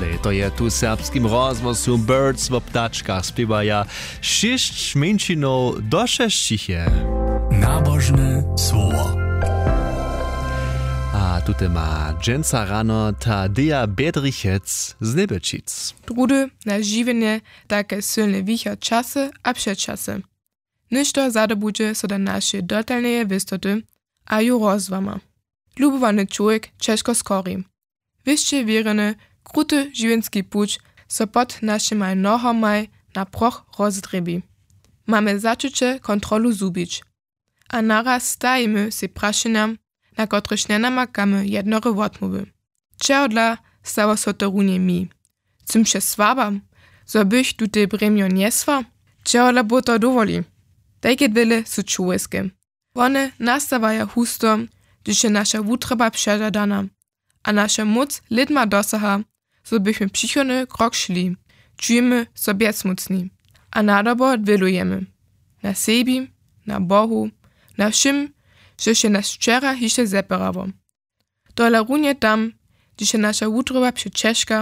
Butterfly. To je tu serbskim rozwosu Birds w ptaczkach spiewaja 6 męczynów do 6 je. Nabożne słowo. A tutaj ma dżęca rano ta Dea Bedrichec z Nebečic. Drudy na žiwienie takie silne wicher czasy a przedczasy. Ništo zadobudže so da naše dotalneje wystoty, a ju rozwama. Lubowany człowiek ciężko skori. Wyższe wierny, kruty żywienski puć so pod naszymi nohomaj na proch rozdrebi. Mamy zacząć kontrolu zubić. A naraz stajemy się praszeniam, na których nie namakamy jednory odmowy. Czerdla stało so to runie mi. Cym się swabam, so bych tutaj bremio nie swa? Czerdla bo to dowoli. Takie wiele są człowieskie. One nastawają husto, gdyż się nasza wutreba przeżadana, a nasza moc lidma dosaha, so byśmy przychodny krok szli, czujemy sobie smucni, a nadobo wielujemy. Na sebi, na Bohu, na wszym, że się nas wczera jeszcze zeperało. Dole runie tam, gdzie się nasza wutreba przecieszka,